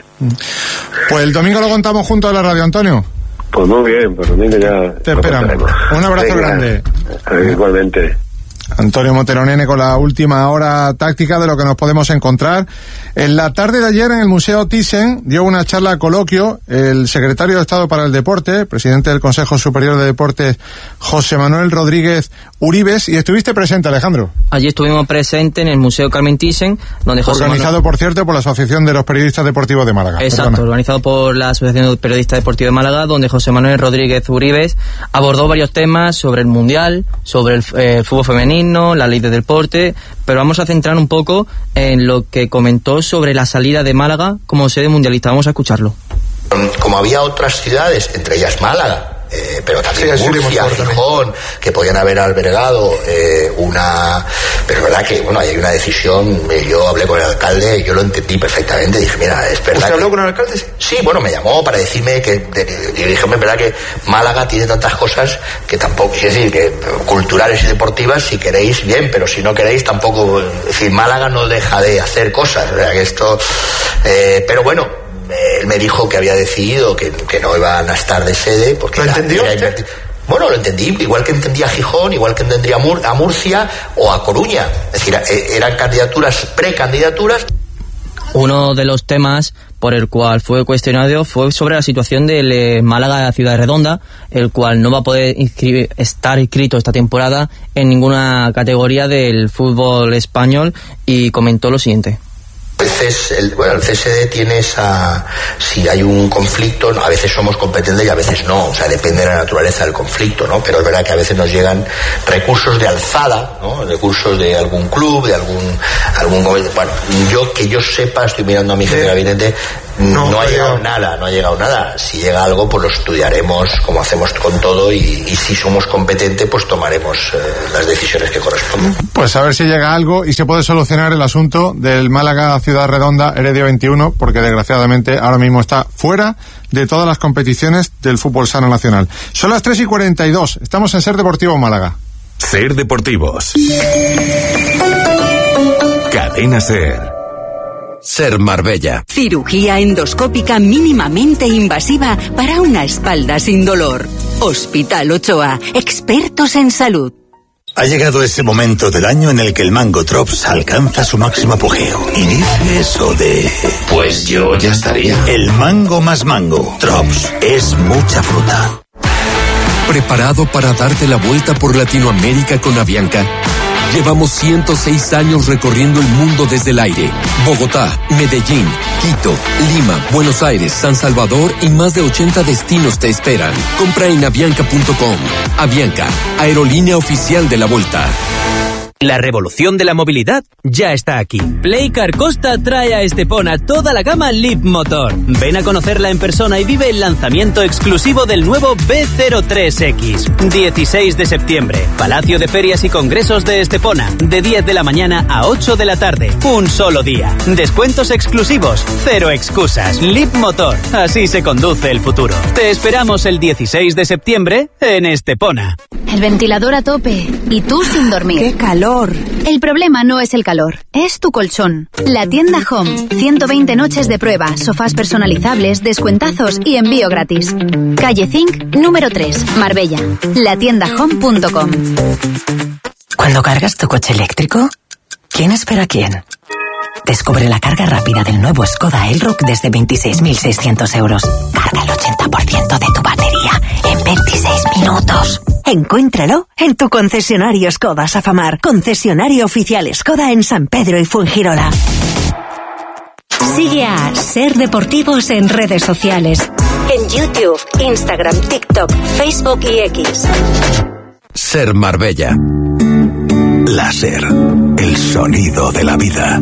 Pues el domingo lo contamos juntos a la radio, Antonio. Pues muy bien, pues el domingo ya te esperamos. Un abrazo Venga, grande. Igualmente. Antonio Montero Nene con la última hora táctica de lo que nos podemos encontrar. En la tarde de ayer en el Museo Thyssen dio una charla coloquio el secretario de Estado para el Deporte, presidente del Consejo Superior de Deportes, José Manuel Rodríguez Uribes, y estuviste presente, Alejandro. Allí estuvimos presentes en el Museo Carmen Thyssen, donde José Organizado, Manuel... por cierto, por la Asociación de los Periodistas Deportivos de Málaga. Exacto, Perdona. organizado por la Asociación de Periodistas Deportivos de Málaga, donde José Manuel Rodríguez Uribes abordó varios temas sobre el Mundial, sobre el eh, fútbol femenino, la ley de deporte, pero vamos a centrar un poco en lo que comentó sobre la salida de Málaga como sede mundialista. Vamos a escucharlo. Como había otras ciudades, entre ellas Málaga, Eh, pero también sí, Murcia, Gijón, que podían haber albergado eh, una... Pero es verdad que, bueno, hay una decisión, eh, yo hablé con el alcalde, yo lo entendí perfectamente, dije, mira, es verdad... ¿Usted habló que... con el alcalde? Sí, bueno, me llamó para decirme que... De, y dije, hombre, es verdad que Málaga tiene tantas cosas que tampoco... Es decir, que culturales y deportivas, si queréis, bien, pero si no queréis, tampoco... Es decir, Málaga no deja de hacer cosas, ¿verdad? Que esto... Eh, pero bueno... Él me dijo que había decidido que, que no iban a estar de sede porque ¿Lo era, entendió era usted? Bueno, lo entendí, igual que entendía a Gijón, igual que entendía a, Mur a Murcia o a Coruña. Es decir, eran candidaturas, precandidaturas. Uno de los temas por el cual fue cuestionado fue sobre la situación del eh, Málaga Ciudad Redonda, el cual no va a poder inscribir, estar inscrito esta temporada en ninguna categoría del fútbol español, y comentó lo siguiente. A veces el, bueno, el C S D tiene esa, si hay un conflicto, a veces somos competentes y a veces no, o sea, depende de la naturaleza del conflicto, ¿no? Pero es verdad que a veces nos llegan recursos de alzada, ¿no? Recursos de algún club, de algún, algún, bueno, yo que yo sepa, estoy mirando a mi jefe de gabinete, no, no ha llegado nada, no ha llegado nada. Si llega algo, pues lo estudiaremos como hacemos con todo y, y si somos competentes, pues tomaremos eh, las decisiones que corresponden. Pues a ver si llega algo y se puede solucionar el asunto del Málaga Ciudad Redonda Heredia veintiuno, porque desgraciadamente ahora mismo está fuera de todas las competiciones del fútbol sala nacional. Son las tres y cuarenta y dos, estamos en Ser Deportivo Málaga. Ser Deportivos. Cadena Ser. Ser Marbella. Cirugía endoscópica mínimamente invasiva para una espalda sin dolor. Hospital Ochoa, expertos en salud. Ha llegado ese momento del año en el que el Mango Drops alcanza su máximo apogeo. Y dice eso de... Pues yo ya estaría. El mango más mango. Drops es mucha fruta. ¿Preparado para darte la vuelta por Latinoamérica con Avianca? Llevamos ciento seis años recorriendo el mundo desde el aire. Bogotá, Medellín, Quito, Lima, Buenos Aires, San Salvador y más de ochenta destinos te esperan. Compra en avianca punto com. Avianca, aerolínea oficial de la Vuelta. La revolución de la movilidad ya está aquí. Playcar Costa trae a Estepona toda la gama Leap Motor. Ven a conocerla en persona y vive el lanzamiento exclusivo del nuevo B cero tres X. dieciséis de septiembre. Palacio de Ferias y Congresos de Estepona. De diez de la mañana a ocho de la tarde. Un solo día. Descuentos exclusivos. Cero excusas. Leap Motor. Así se conduce el futuro. Te esperamos el dieciséis de septiembre en Estepona. El ventilador a tope y tú sin dormir. ¡Qué calor! El problema no es el calor, es tu colchón. La tienda Home, ciento veinte noches de prueba, sofás personalizables, descuentazos y envío gratis. Calle Zinc, número tres, Marbella. la tienda home punto com. Cuando cargas tu coche eléctrico, ¿quién espera a quién? Descubre la carga rápida del nuevo Skoda Elroq desde veintiséis mil seiscientos euros. Carga el ochenta por ciento de tu batería en veintiséis minutos. Encuéntralo en tu concesionario Skoda Safamar, concesionario oficial Skoda en San Pedro y Fuengirola. Sigue a Ser Deportivos en redes sociales. En YouTube, Instagram, TikTok, Facebook y X. Ser Marbella. Láser, el sonido de la vida.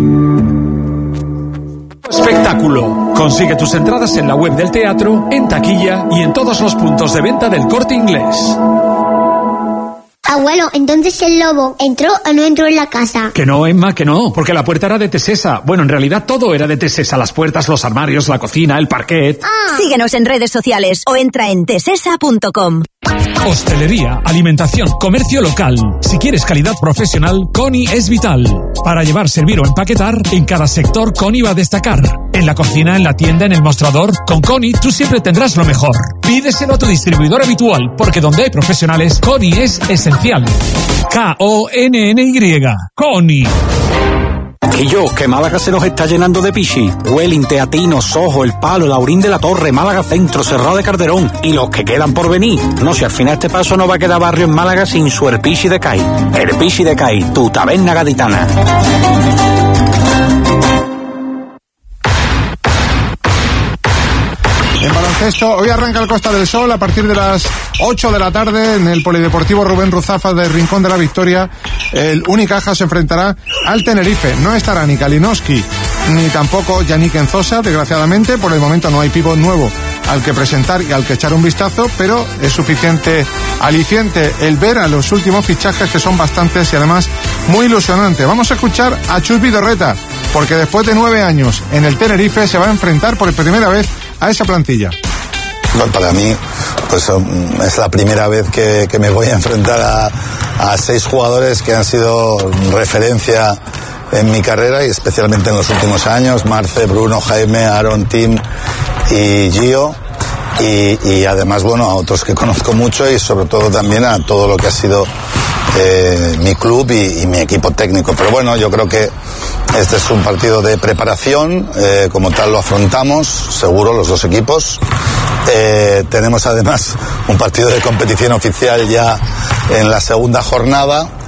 Espectáculo. Consigue tus entradas en la web del teatro, en taquilla y en todos los puntos de venta del Corte Inglés. Abuelo, entonces el lobo entró o no entró en la casa. Que no, Emma, que no, porque la puerta era de Tesesa. Bueno, en realidad todo era de Tesesa, las puertas, los armarios, la cocina, el parquet. Ah. Síguenos en redes sociales o entra en tesesa punto com. Hostelería, alimentación, comercio local. Si quieres calidad profesional, Coni es vital. Para llevar, servir o empaquetar, en cada sector Coni va a destacar. En la cocina, en la tienda, en el mostrador, con Coni tú siempre tendrás lo mejor. Pídeselo a tu distribuidor habitual, porque donde hay profesionales, Coni es esencial. K O N N Y. Coni. Y yo, que Málaga se nos está llenando de pichi. Huelin, Teatino, Sojo, El Palo, Laurín de la Torre, Málaga Centro, Cerrado de Calderón y los que quedan por venir. No, si al final este paso no va a quedar barrio en Málaga sin su Erpichi de Cai. Erpichi de Cai, tu taberna gaditana. En baloncesto, hoy arranca el Costa del Sol a partir de las ocho de la tarde en el Polideportivo Rubén Ruzafa de Rincón de la Victoria. El Unicaja se enfrentará al Tenerife. No estará ni Kalinowski ni tampoco Yannick Enzosa, desgraciadamente. Por el momento no hay pívot nuevo al que presentar y al que echar un vistazo, pero es suficiente aliciente el ver a los últimos fichajes, que son bastantes y además muy ilusionantes. Vamos a escuchar a Chus Vidorreta, porque después de nueve años en el Tenerife se va a enfrentar por primera vez a esa plantilla. Bueno, para mí pues es la primera vez que, que me voy a enfrentar a, a seis jugadores que han sido referencia en mi carrera y especialmente en los últimos años: Marce, Bruno, Jaime, Aaron, Tim y Gio, y, y además, bueno, a otros que conozco mucho y sobre todo también a todo lo que ha sido eh, mi club y, y mi equipo técnico. Pero bueno, yo creo que este es un partido de preparación, eh, como tal lo afrontamos, seguro, los dos equipos. Eh, tenemos además un partido de competición oficial ya en la segunda jornada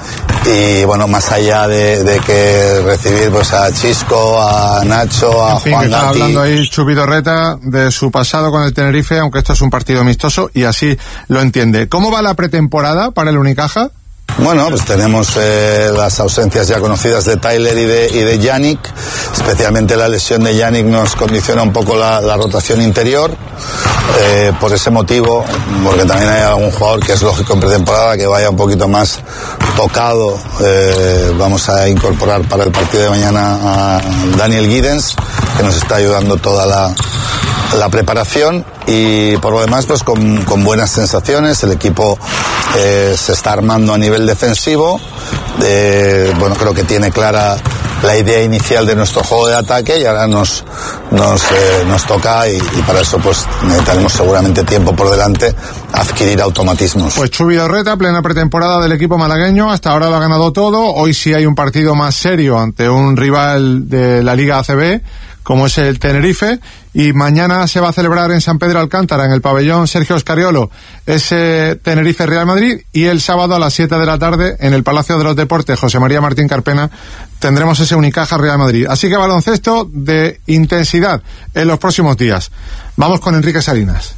y bueno, más allá de, de que recibir pues a Chisco, a Nacho, a en fin, Juan que está Gatti. hablando ahí Chu Vidorreta de su pasado con el Tenerife, aunque esto es un partido amistoso y así lo entiende. ¿Cómo va la pretemporada para el Unicaja? Bueno, pues tenemos eh, las ausencias ya conocidas de Tyler y de, y de Yannick. Especialmente la lesión de Yannick nos condiciona un poco la, la rotación interior. Eh, por ese motivo, porque también hay algún jugador que es lógico en pretemporada que vaya un poquito más tocado. Eh, vamos a incorporar para el partido de mañana a Daniel Giddens, que nos está ayudando toda la, la preparación. Y por lo demás, pues con, con buenas sensaciones. El equipo eh, se está armando a nivel defensivo. Eh, bueno, creo que tiene clara la idea inicial de nuestro juego de ataque y ahora nos nos, eh, nos toca y, y para eso pues necesitaremos seguramente tiempo por delante adquirir automatismos. Pues Chu Vidorreta, plena pretemporada del equipo malagueño, hasta ahora lo ha ganado todo. Hoy sí hay un partido más serio ante un rival de la Liga A C B como es el Tenerife, y mañana se va a celebrar en San Pedro Alcántara, en el pabellón Sergio Escariolo, ese Tenerife-Real Madrid, y el sábado a las siete de la tarde en el Palacio de los Deportes José María Martín Carpena tendremos ese Unicaja-Real Madrid. Así que baloncesto de intensidad en los próximos días. Vamos con Enrique Salinas.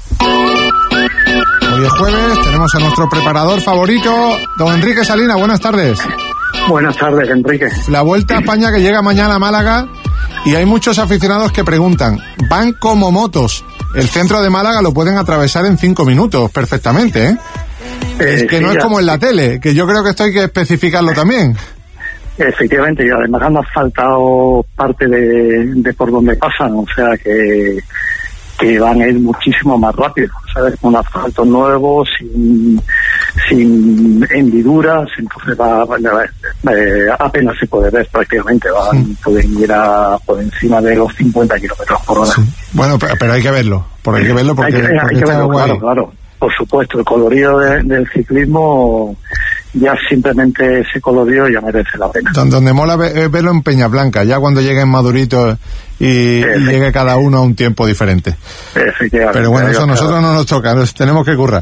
Hoy es jueves, tenemos a nuestro preparador favorito, don Enrique Salinas. Buenas tardes. Buenas tardes, Enrique. La Vuelta a España que llega mañana a Málaga, y hay muchos aficionados que preguntan, van como motos. El centro de Málaga lo pueden atravesar en cinco minutos perfectamente, ¿eh? Eh, es que sí, no es como en la tele, que yo creo que esto hay que especificarlo también. Efectivamente, y además han asfaltado parte de, de por donde pasan, o sea que, que van a ir muchísimo más rápido, ¿sabes? Con asfalto nuevo, sin, sin hendiduras, entonces va, va, eh, apenas se puede ver prácticamente, van, sí. Pueden ir a por encima de los cincuenta kilómetros por hora. Sí. Bueno, pero, pero hay que verlo, porque hay que verlo porque, hay que, porque hay que está verlo, guay. Claro, claro. Por supuesto, el colorido de, del ciclismo, ya simplemente ese colorido ya merece la pena. Donde mola verlo en Peñablanca, ya cuando lleguen maduritos y, y llegue cada uno a un tiempo diferente. Pero bueno, eso a nosotros no nos toca, nos tenemos que currar.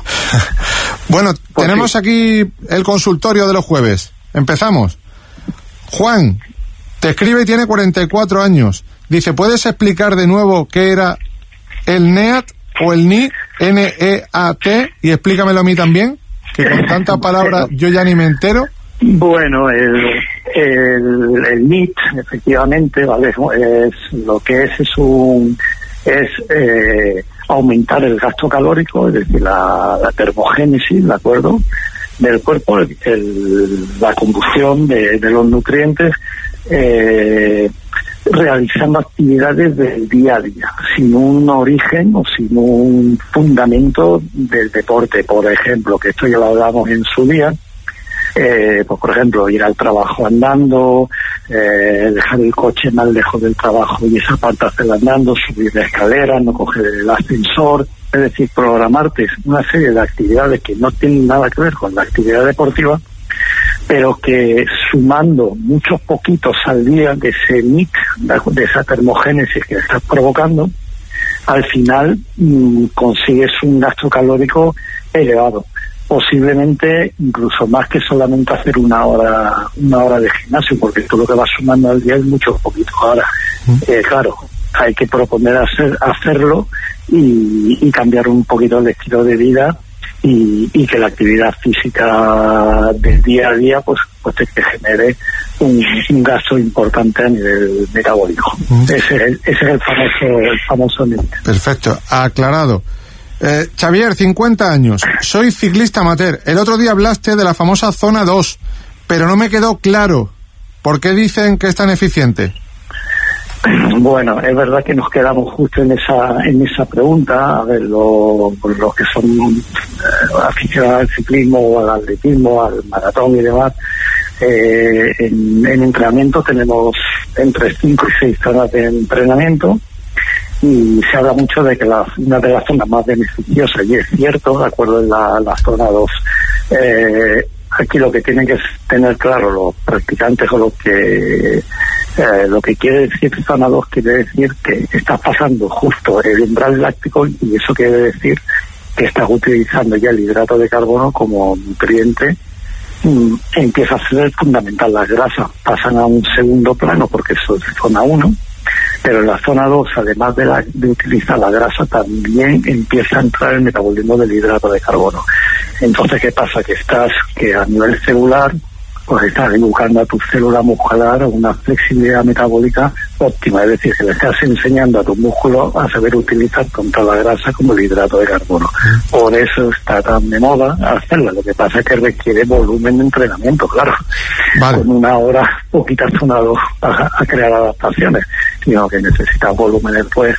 Bueno, pues tenemos sí. Aquí el consultorio de los jueves. Empezamos. Juan, te escribe y tiene cuarenta y cuatro años. Dice, ¿puedes explicar de nuevo qué era el NEAT o el N I, N E A T, y explícamelo a mí también, que con tantas palabras yo ya ni me entero? Bueno, el, el, el N I T, efectivamente, vale, es lo que es, es un es eh, aumentar el gasto calórico, es decir, la, la termogénesis, ¿de acuerdo?, del cuerpo, el, el, la combustión de, de los nutrientes, eh, realizando actividades del día a día, sin un origen o sin un fundamento del deporte. Por ejemplo, que esto ya lo hablamos en su día, eh, pues por ejemplo, ir al trabajo andando, eh, dejar el coche más lejos del trabajo y esa parte hacerla andando, subir la escalera, no coger el ascensor, es decir, programarte una serie de actividades que no tienen nada que ver con la actividad deportiva, pero que sumando muchos poquitos al día de ese N I C, de esa termogénesis que estás provocando, al final mmm, consigues un gasto calórico elevado, posiblemente incluso más que solamente hacer una hora una hora de gimnasio, porque tú lo que vas sumando al día es mucho poquito. Ahora, eh, claro, hay que proponer hacer, hacerlo y, y cambiar un poquito el estilo de vida. Y, y que la actividad física del día a día pues pues te que genere un, un gasto importante a nivel metabólico. Mm. Ese, es el, ese es el famoso el famoso límite. Perfecto, aclarado. Eh, Xavier, cincuenta años, soy ciclista amateur. El otro día hablaste de la famosa zona dos, pero no me quedó claro. ¿Por qué dicen que es tan eficiente? Bueno, es verdad que nos quedamos justo en esa en esa pregunta. A ver, lo, los que son eh, aficionados al ciclismo o al atletismo, al maratón y demás, eh, en, en entrenamiento tenemos entre cinco y seis zonas de entrenamiento y se habla mucho de que la, una de las zonas más beneficiosas, y es cierto, de acuerdo en la, la zona dos, eh, aquí lo que tienen que tener claro los practicantes o lo que eh, lo que quiere decir zona dos quiere decir que estás pasando justo el umbral láctico, y eso quiere decir que estás utilizando ya el hidrato de carbono como nutriente mm, empieza a ser fundamental. Las grasas pasan a un segundo plano porque eso es zona uno, pero en la zona dos, además de, la, de utilizar la grasa, también empieza a entrar el metabolismo del hidrato de carbono. Entonces, ¿qué pasa? Que estás, que a nivel celular, pues estás educando a tu célula muscular a una flexibilidad metabólica óptima, es decir, que le estás enseñando a tus músculos a saber utilizar tanto la grasa como el hidrato de carbono. Por eso está tan de moda hacerla. Lo que pasa es que requiere volumen de entrenamiento, claro. Vale. Con una hora poquita sonado a, a crear adaptaciones, sino que necesitas volúmenes pues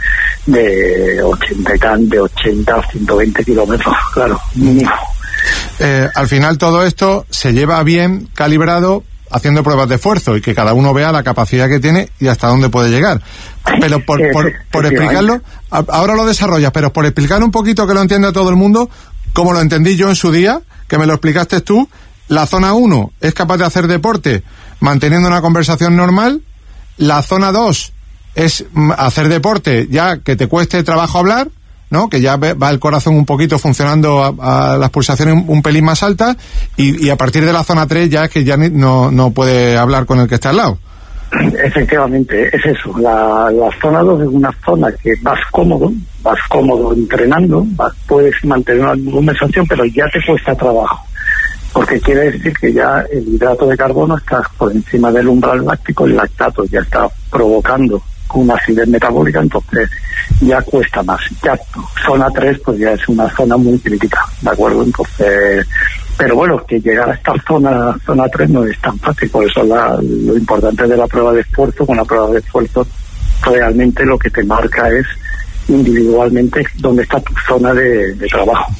de ochenta y tan, de ochenta a ciento veinte kilómetros, claro, mínimo. Eh, al final todo esto se lleva bien calibrado haciendo pruebas de esfuerzo y que cada uno vea la capacidad que tiene y hasta dónde puede llegar. Pero por, por, por explicarlo, ahora lo desarrollas, pero por explicar un poquito que lo entienda todo el mundo, como lo entendí yo en su día, que me lo explicaste tú, la zona uno es capaz de hacer deporte manteniendo una conversación normal, la zona dos es hacer deporte ya que te cueste trabajo hablar, ¿no? Que ya va el corazón un poquito funcionando a, a las pulsaciones un, un pelín más altas y, y a partir de la zona tres ya es que ya ni, no, no puede hablar con el que está al lado. Efectivamente, es eso. La, la zona dos es una zona que vas cómodo, vas cómodo entrenando, vas, puedes mantener una conversación, pero ya te cuesta trabajo. Porque quiere decir que ya el hidrato de carbono está por encima del umbral láctico, el lactato ya está provocando una acidez metabólica, entonces ya cuesta más. Ya zona tres pues ya es una zona muy crítica, ¿de acuerdo? Entonces, pero bueno, que llegar a esta zona zona tres no es tan fácil, por eso la, lo importante de la prueba de esfuerzo, con la prueba de esfuerzo realmente lo que te marca es individualmente dónde está tu zona de, de trabajo.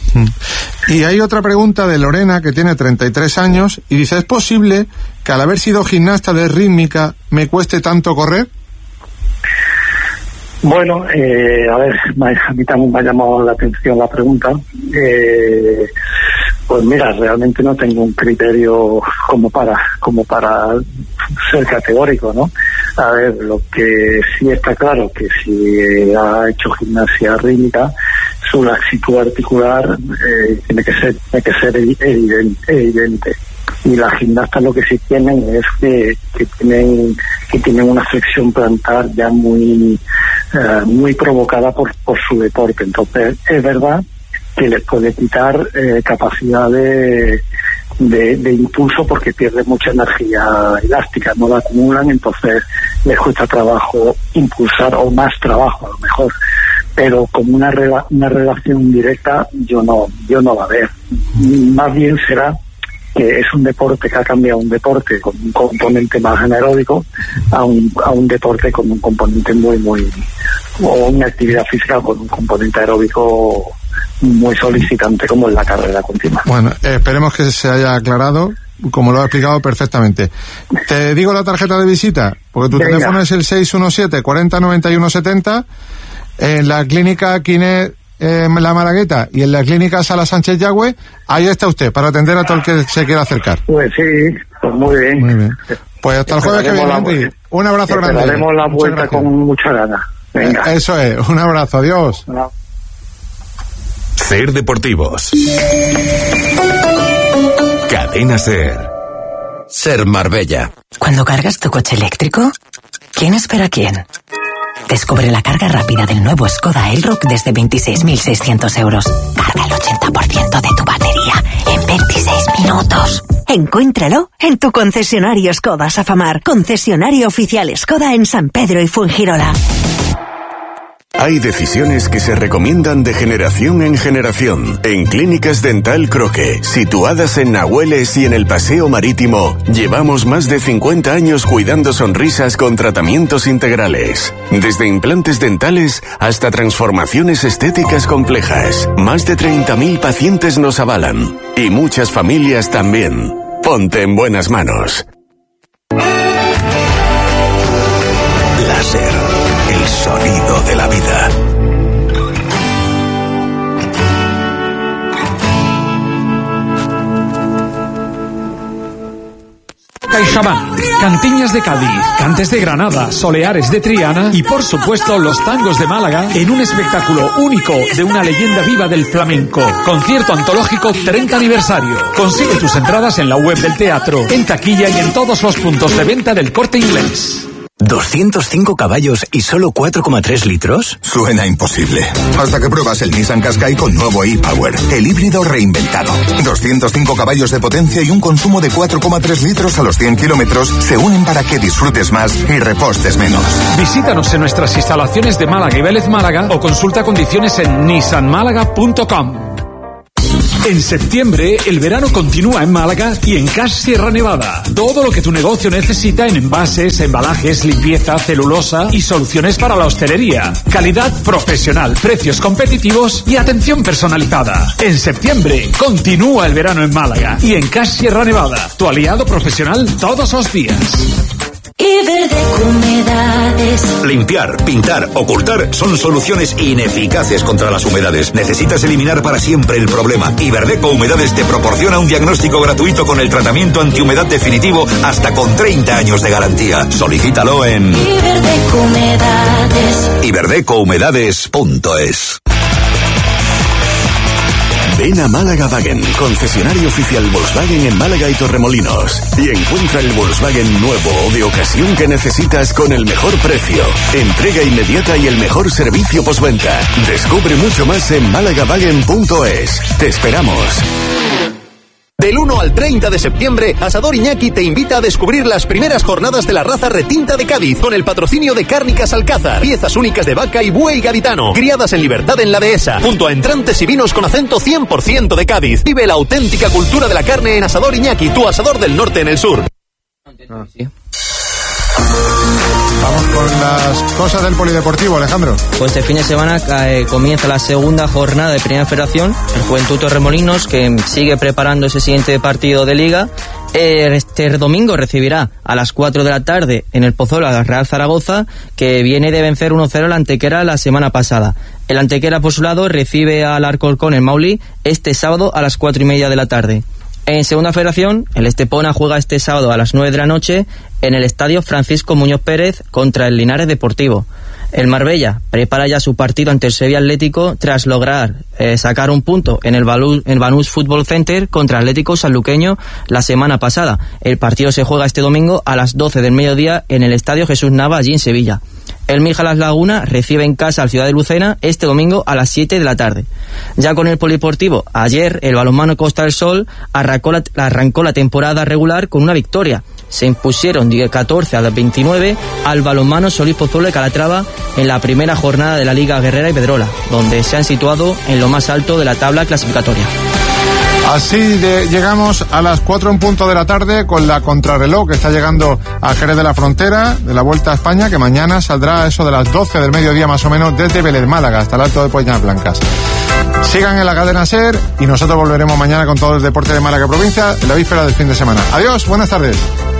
Y hay otra pregunta de Lorena, que tiene treinta y tres años, y dice, ¿es posible que al haber sido gimnasta de rítmica me cueste tanto correr? Bueno, eh, a ver, a mí también me ha llamado la atención la pregunta. Eh, pues mira, realmente no tengo un criterio como para como para ser categórico, ¿no? A ver, lo que sí está claro que si ha hecho gimnasia rítmica, su laxitud articular eh, tiene que ser tiene que ser evidente, evidente. Y las gimnastas lo que sí tienen es que, que tienen que tienen una flexión plantar ya muy uh, muy provocada por, por su deporte. Entonces es verdad que les puede quitar eh, capacidad de, de, de impulso porque pierden mucha energía elástica, no la acumulan, entonces les cuesta trabajo impulsar, o más trabajo a lo mejor. Pero como una rela, una relación directa yo no yo no la veo. Más bien será que es un deporte que ha cambiado un deporte con un componente más anaeróbico a un, a un deporte con un componente muy, muy, o una actividad física con un componente aeróbico muy solicitante como es la carrera continua. Bueno, eh, esperemos que se haya aclarado, como lo ha explicado perfectamente. Te digo la tarjeta de visita, porque tu Venga. teléfono es el seis uno siete, cuarenta, noventa y uno setenta, en la clínica Quinet Eh, La Malagueta y en la clínica Sala Sánchez Yagüe, ahí está usted para atender a todo el que se quiera acercar. Pues sí, pues muy bien. Muy bien. Pues hasta el jueves que viene, Henry. Un abrazo grande. Daremos la vuelta con mucha ganas. Venga. Eh, eso es, un abrazo, adiós. No. Ser Deportivos. Cadena Ser. Ser Marbella. Cuando cargas tu coche eléctrico, ¿quién espera a quién? Descubre la carga rápida del nuevo Skoda Elroq desde veintiséis mil seiscientos euros. Carga el ochenta por ciento de tu batería en veintiséis minutos. Encuéntralo en tu concesionario Skoda Safamar. Concesionario oficial Skoda en San Pedro y Fuengirola. Hay decisiones que se recomiendan de generación en generación. En Clínicas Dental Croque, situadas en Nahueles y en el Paseo Marítimo, llevamos más de cincuenta años cuidando sonrisas con tratamientos integrales. Desde implantes dentales hasta transformaciones estéticas complejas. Más de treinta mil pacientes nos avalan. Y muchas familias también. Ponte en buenas manos. Láser. El sonido de la vida. CaixaBank. Cantiñas de Cádiz, Cantes de Granada, Soleares de Triana y por supuesto los tangos de Málaga en un espectáculo único de una leyenda viva del flamenco. Concierto antológico treinta aniversario. Consigue tus entradas en la web del teatro, en taquilla y en todos los puntos de venta del Corte Inglés. ¿doscientos cinco caballos y solo cuatro coma tres litros? Suena imposible. Hasta que pruebas el Nissan Qashqai con nuevo e-Power, el híbrido reinventado. doscientos cinco caballos de potencia y un consumo de cuatro coma tres litros a los cien kilómetros se unen para que disfrutes más y repostes menos. Visítanos en nuestras instalaciones de Málaga y Vélez Málaga o consulta condiciones en nissan málaga punto com. En septiembre, el verano continúa en Málaga y en Cash Sierra Nevada. Todo lo que tu negocio necesita en envases, embalajes, limpieza, celulosa y soluciones para la hostelería. Calidad profesional, precios competitivos y atención personalizada. En septiembre, continúa el verano en Málaga y en Cash Sierra Nevada, tu aliado profesional todos los días. Iberdeco Humedades. Limpiar, pintar, ocultar son soluciones ineficaces contra las humedades. Necesitas eliminar para siempre el problema. Iberdeco Humedades te proporciona un diagnóstico gratuito con el tratamiento antihumedad definitivo hasta con treinta años de garantía. Solicítalo en Iberdeco Humedades. iberdeco humedades punto es. Ven a Málaga Wagen, concesionario oficial Volkswagen en Málaga y Torremolinos, y encuentra el Volkswagen nuevo o de ocasión que necesitas con el mejor precio, entrega inmediata y el mejor servicio postventa. Descubre mucho más en málaga wagen punto es. Te esperamos. Del uno al treinta de septiembre, Asador Iñaki te invita a descubrir las primeras jornadas de la raza retinta de Cádiz, con el patrocinio de Cárnicas Alcázar, piezas únicas de vaca y buey gaditano, criadas en libertad en la dehesa, junto a entrantes y vinos con acento cien por ciento de Cádiz. Vive la auténtica cultura de la carne en Asador Iñaki, tu asador del norte en el sur. Ah. Vamos con las cosas del polideportivo, Alejandro. Pues este fin de semana eh, comienza la segunda jornada de Primera Federación, el Juventud Torremolinos, que sigue preparando ese siguiente partido de Liga. Eh, este domingo recibirá a las cuatro de la tarde en el Pozuelo a la Real Zaragoza, que viene de vencer uno cero al Antequera la semana pasada. El Antequera, por su lado, recibe al Alcorcón en Mauli este sábado a las cuatro y media de la tarde. En Segunda Federación, el Estepona juega este sábado a las nueve de la noche en el Estadio Francisco Muñoz Pérez contra el Linares Deportivo. El Marbella prepara ya su partido ante el Sevilla Atlético tras lograr eh, sacar un punto en el, Balú, el Banús Fútbol Center contra Atlético Sanluqueño la semana pasada. El partido se juega este domingo a las doce del mediodía en el Estadio Jesús Nava, allí en Sevilla. El Mijalas Laguna recibe en casa al Ciudad de Lucena este domingo a las siete de la tarde. Ya con el polideportivo, ayer el balonmano Costa del Sol arrancó la, arrancó la temporada regular con una victoria. Se impusieron de catorce a veintinueve al balonmano Solís Pozuelo de Calatrava en la primera jornada de la Liga Guerrera y Pedrola, donde se han situado en lo más alto de la tabla clasificatoria. Así de, llegamos a las cuatro en punto de la tarde con la contrarreloj que está llegando a Jerez de la Frontera de la Vuelta a España, que mañana saldrá a eso de las doce del mediodía más o menos desde Vélez Málaga hasta el Alto de Pollas Blancas. Sigan en la cadena SER y nosotros volveremos mañana con todo el deporte de Málaga provincia en la víspera del fin de semana. Adiós, buenas tardes.